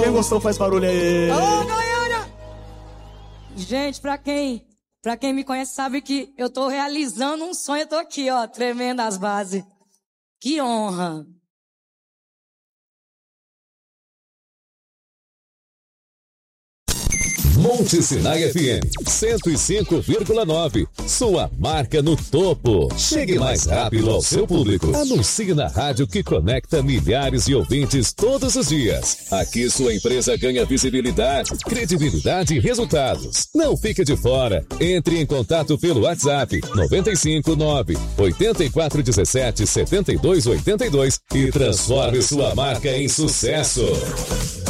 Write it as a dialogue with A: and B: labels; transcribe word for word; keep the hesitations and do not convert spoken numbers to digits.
A: Quem gostou faz barulho aí.
B: Ô, Goiânia! Gente, pra quem, pra quem me conhece sabe que eu tô realizando um sonho. Eu tô aqui, ó, tremendo as bases. Que honra.
C: Monte Sinai F M cento e cinco vírgula nove. Sua marca no topo. Chegue mais rápido ao seu público. Anuncie na rádio que conecta milhares de ouvintes todos os dias. Aqui sua empresa ganha visibilidade, credibilidade e resultados. Não fique de fora. Entre em contato pelo WhatsApp nove cinco nove, oito quatro um sete, sete dois oito dois e transforme sua marca em sucesso.